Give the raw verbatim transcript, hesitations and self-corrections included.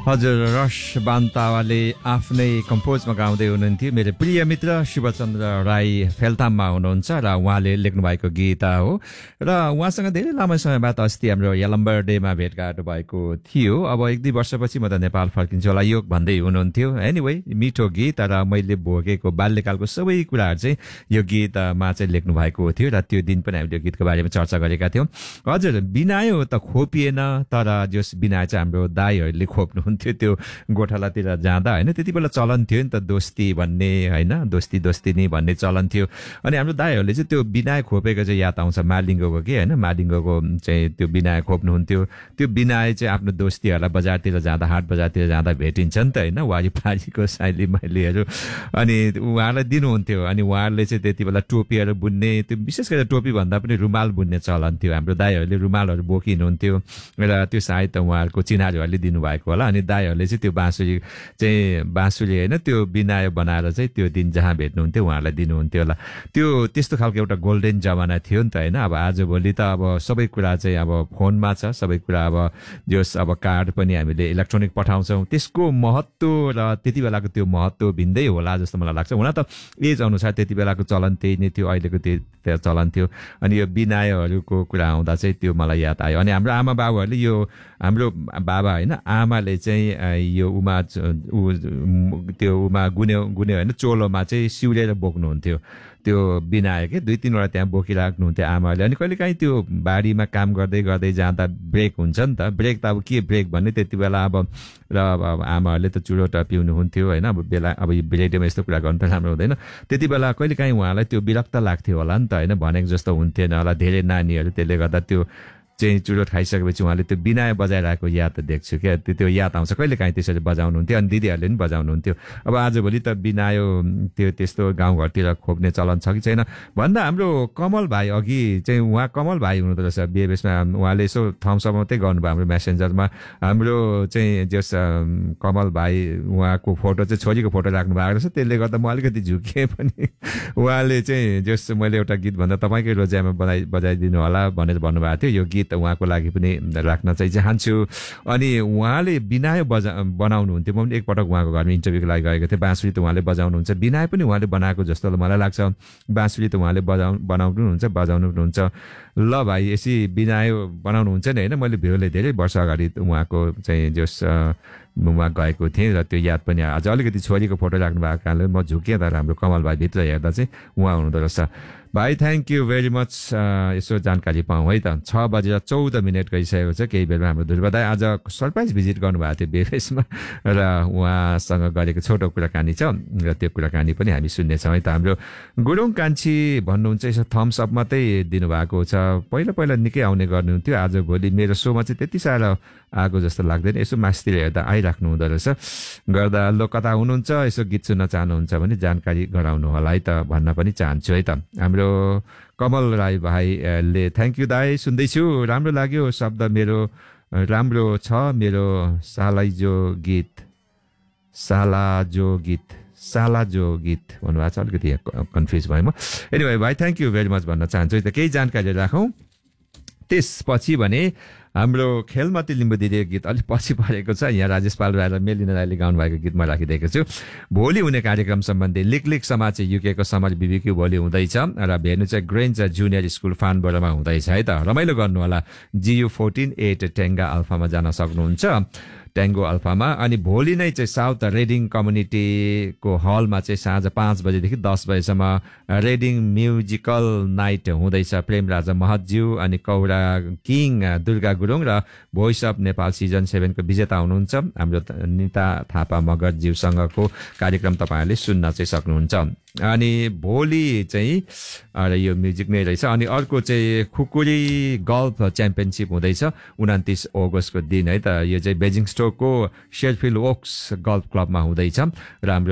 हजुर रस बान्तावाले आफ्नै कम्पोजमा गाउँदै हुनुहुन्थ्यो मेरो प्रिय मित्र शिवचन्द्र राई फेल्ताममा हुनुहुन्छ र उहाँले लेख्नुभएको गीत हो र उहाँसँग धेरै लामो समय बाद अस्ति हाम्रो यलम्बर डेमा भेटघाट भएको थियो। अब एक दुई वर्षपछि म त नेपाल फर्किन्छु होला यो भन्दै हुनुहुन्थ्यो। एनिवे मिठो गीत र मैले भोगेको बाल्यकालको सबै कुराहरू चाहिँ यो गीतमा चाहिँ लेख्नु भएको थियो र त्यो दिन पनि हामीले यो गीतको बारेमा चर्चा गरेका थियौँ। हजुर बिनायो त खोपिएन तर जस बिनायो चाहिँ हाम्रो दाईहरूले खोप्नु थियो त्यो गोठालातिर जाँदा हैन त्यति बेला चलन थियो नि त दोस्ती भन्ने हैन दोस्ती दोस्तिनी भन्ने चलन थियो। अनि हाम्रो दाइहरूले चाहिँ त्यो बिनाय खोपेको चाहिँ याद आउँछ मालिङ्गोको के हैन मालिङ्गोको चाहिँ त्यो बिनाय खोप्नुहुन्थ्यो। त्यो बिनाय चाहिँ आफ्नो दोस्तीहरूलाई बजारतिर जाँदा हाट बजारतिर जाँदा भेटिन्छ नि त हैन वारिपारीको साइली माइलीहरू अनि उहाँहरूलाई दिनुहुन्थ्यो। अनि उहाँहरूले चाहिँ त्यति बेला टोपीहरू बुन्ने त्यो विशेष गरी टोपी भन्दा पनि रुमाल बुन्ने चलन थियो। हाम्रो दाइहरूले रुमालहरू बोकिनुहुन्थ्यो र त्यो सायद त उहाँहरूको चिनारीहरूले दिनुभएको होला। अनि दाइहरूले चाहिँ त्यो बाँसुरी चाहिँ बाँसुरी होइन त्यो बिनायो बनाएर चाहिँ त्यो दिन जहाँ भेट्नुहुन्थ्यो उहाँहरूलाई दिनुहुन्थ्यो होला। त्यो त्यस्तो खालको एउटा गोल्डन जमाना थियो नि त होइन। अब आजभोलि त अब सबै कुरा चाहिँ अब फोनमा छ सबै कुरा अब जस अब कार्ड पनि हामीले इलेक्ट्रोनिक पठाउँछौँ त्यसको महत्त्व र त्यति बेलाको त्यो महत्त्व भिन्दै होला जस्तो मलाई लाग्छ। हुन त एज अनुसार त्यति बेलाको चलन त्यही नै थियो अहिलेको त्यही चलन थियो। अनि यो बिनायोहरूको कुरा आउँदा चाहिँ त्यो मलाई याद आयो। अनि हाम्रो आमा बाबुहरूले यो हाम्रो बाबा होइन आमाले चाहिँ यो उमा त्यो उमा गुन्यो गुन्यो होइन चोलोमा चाहिँ सिउरेर बोक्नुहुन्थ्यो त्यो बिनायो के दुई तिनवटा त्यहाँ बोकिराख्नुहुन्थ्यो आमाले। अनि कहिलेकाहीँ त्यो बारीमा काम गर्दै गर्दै जाँदा ब्रेक हुन्छ नि त ब्रेक त अब के ब्रेक भन्ने त्यति बेला अब र अब आमाहरूले त चुरोट पिउनुहुन्थ्यो होइन। अब बेला अब रेडियोमा यस्तो कुरा गर्नु त राम्रो हुँदैन। त्यति बेला कहिलेकाहीँ उहाँलाई त्यो विरक्त लाग्थ्यो होला नि त होइन भनेको जस्तो हुन्थेन होला धेरै नानीहरू त्यसले गर्दा त्यो चाहिँ चुरोट खाइसकेपछि उहाँले त्यो बिनायो बजाइरहेको याद त देख्छु क्या त्यो त्यो याद आउँछ कहिलेकाहीँ त्यसरी बजाउनुहुन्थ्यो। अनि दिदीहरूले पनि बजाउनुहुन्थ्यो। अब आजभोलि त बिनायो त्यो त्यस्तो गाउँघरतिर खोप्ने चलन छ कि छैन भन्दा हाम्रो कमल भाइ अघि चाहिँ उहाँ कमल भाइ हुनुहुँदो रहेछ बिएबएसमा उहाँले यसो थम्सअप मात्रै गर्नुभयो हाम्रो मेसेन्जरमा। हाम्रो चाहिँ जस कमल भाइ उहाँको फोटो चाहिँ छोरीको फोटो राख्नु भएको रहेछ त्यसले गर्दा म अलिकति झुकिएँ पनि। उहाँले चाहिँ जस मैले एउटा गीत भन्दा तपाईँकै रोजाइमा बजाइ बजाइदिनु होला भनेर भन्नुभएको थियो। यो गीत उहाँको लागि पनि राख्न चाहिँ चाहन्छु। अनि उहाँले बिनायो बजा बनाउनुहुन्थ्यो। म पनि एकपटक उहाँको घरमा इन्टरभ्यूको लागि गएको थिएँ। बाँसुरी त उहाँले बजाउनुहुन्छ बिनायो पनि उहाँले बनाएको जस्तो मलाई लाग्छ। बाँसुरी त उहाँले बजाउ बनाउनुहुन्छ बजाउनु हुन्छ। ल भाइ यसरी बिनायो बनाउनुहुन्छ नि होइन। मैले भेउले धेरै वर्ष अगाडि उहाँको चाहिँ जस उहाँ गएको थिएँ र त्यो याद पनि आज अलिकति छोरीको फोटो राख्नु भएको कारणले म झुकेँ तर हाम्रो कमल भाइ भित्र हेर्दा चाहिँ उहाँ हुनुहुँदो रहेछ। भाइ थ्याङ्क यू भेरी मच। यसो जानकारी पाऊँ है त। छ बजेर चौध मिनट गइसकेको छ। केही बेरमा हाम्रो ध्रुव दाइ आज सरप्राइज भिजिट गर्नुभएको थियो बेफेसमा र उहाँसँग गरेको छोटो कुराकानी छ र त्यो कुराकानी पनि हामी सुन्नेछौँ है त। हाम्रो गुरुङ कान्छी भन्नुहुन्छ यसो थम्स अप मात्रै दिनुभएको छ। पहिला पहिला निकै आउने गर्नुहुन्थ्यो आजभोलि मेरो सोमा चाहिँ त्यति साह्रो आएको जस्तो लाग्दैन। यसो मासतिर हेर्दा आइराख्नु हुँदो रहेछ गर्दा लो कता हुनुहुन्छ यसो गीत सुन्न चाहनुहुन्छ भने जानकारी गराउनु होला है त भन्न पनि चाहन्छु है त। हाम्रो कमल राई भाइले थ्याङ्क यू दाई सुन्दैछु राम्रो लाग्यो शब्द मेरो राम्रो छ मेरो सालाइजो गीत सालाजो गीत सालाजो गीत भन्नुभएको छ अलिकति कन्फ्युज भएँ म। एनिवे भाइ थ्याङ्क यू भेरी मच भन्न चाहन्छु त। केही जानकारी राखौँ त्यसपछि भने हाम्रो खेलमती लिम्बू दिदीको गीत अलिक पछि परेको छ। यहाँ राजेश पाल राई र मेलिना राईले गाउनुभएको गीत म राखिदिएको छु। भोलि हुने कार्यक्रम सम्बन्धी लिक लिक समाज चाहिँ युकेको समर बिबिक्यू भोलि हुँदैछ र भेन्यू चाहिँ ग्रेन्ज जुनियर स्कुल फानबोर्डमा हुँदैछ है त। रमाइलो गर्नु होला। जियु फोर्टिन एट टेङ्गा अल्फामा जान सक्नुहुन्छ ट्याङ्गो अल्फामा। अनि भोलि नै चाहिँ साउथ रेडिङ कम्युनिटीको हलमा चाहिँ साँझ पाँच बजेदेखि दस बजेसम्म रेडिङ म्युजिकल नाइट हुँदैछ। प्रेमराजा महतज्यू अनि कौरा किङ दुर्गा गुरुङ र भोइस अफ नेपाल सिजन सेभेनको विजेता हुनुहुन्छ हाम्रो निता थापा मगरज्यूसँगको कार्यक्रम तपाईँहरूले सुन्न चाहिँ सक्नुहुन्छ। अनि भोलि चाहिँ यो म्युजिक नै रहेछ। अनि अर्को चाहिँ खुकुरी गल्फ च्याम्पियनसिप हुँदैछ उन्तिस अगस्तको दिन है त। यो चाहिँ बेजिङ स्टोकको शेरफिल्ड ओक्स गल्फ क्लबमा हुँदैछ र हाम्रो